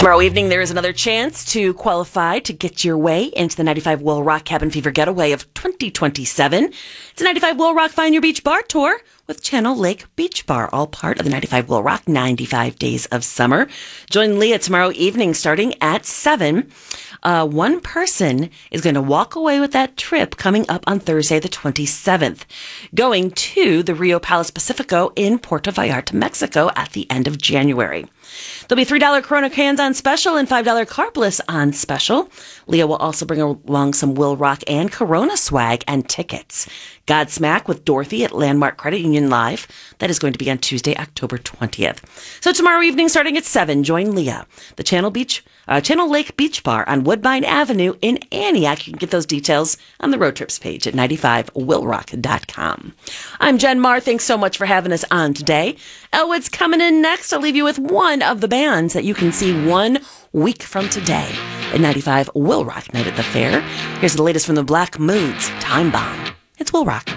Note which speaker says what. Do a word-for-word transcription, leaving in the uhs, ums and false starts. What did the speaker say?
Speaker 1: Tomorrow evening, there is another chance to qualify to get your way into the ninety-five Will Rock Cabin Fever Getaway of twenty twenty-seven. It's a ninety-five Will Rock Find Your Beach Bar Tour with Channel Lake Beach Bar, all part of the ninety-five Will Rock ninety-five Days of Summer. Join Leah tomorrow evening starting at seven. Uh, one person is going to walk away with that trip coming up on Thursday the twenty-seventh, going to the Rio Palace Pacifico in Puerto Vallarta, Mexico at the end of January. There'll be three dollars Corona cans on special and five dollars Carb Bliss on special. Leah will also bring along some Will Rock and Corona swag and tickets. Godsmack with Dorothy at Landmark Credit Union Live. That is going to be on Tuesday, October twentieth. So tomorrow evening, starting at seven, join Leah, the Channel Beach, uh, Channel Lake Beach Bar on Woodbine Avenue in Antioch. You can get those details on the road trips page at ninety-five will rock dot com. I'm Jen Marr. Thanks so much for having us on today. Elwood's coming in next. I'll leave you with one of the bands that you can see one week from today at ninety-five Will Rock Night at the Fair. Here's the latest from the Black Moods, Time Bomb. It's Will Rock.